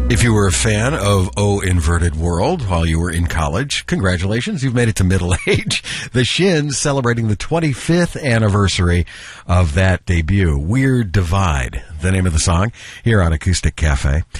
If you were a fan of O Inverted World while you were in college, congratulations, you've made it to middle age. The Shins celebrating the 25th anniversary of that debut. Weird Divide, the name of the song, here on Acoustic Cafe.